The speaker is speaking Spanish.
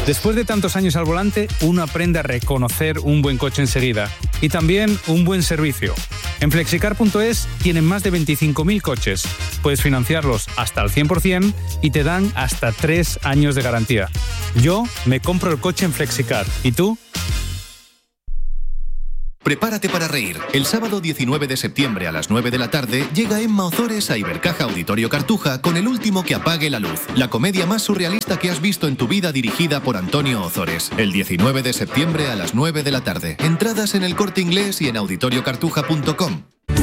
Después de tantos años al volante, uno aprende a reconocer un buen coche enseguida y también un buen servicio. En Flexicar.es tienen más de 25.000 coches. Puedes financiarlos hasta al 100% y te dan hasta 3 años de garantía. Yo me compro el coche en Flexicar. ¿Y tú? Prepárate para reír. El sábado 19 de septiembre a las 9 de la tarde llega Emma Ozores a Ibercaja Auditorio Cartuja con El último que apague la luz, la comedia más surrealista que has visto en tu vida, dirigida por Antonio Ozores. El 19 de septiembre a las 9 de la tarde. Entradas en El Corte Inglés y en auditoriocartuja.com.